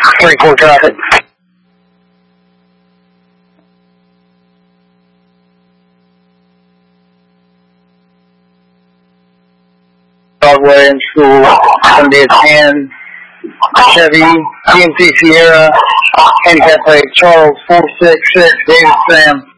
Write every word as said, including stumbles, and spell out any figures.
twenty-four traffic. Broadway in school, Sunday at ten. Chevy, G M C Sierra, handicap plate, Charles four six six, David Sam.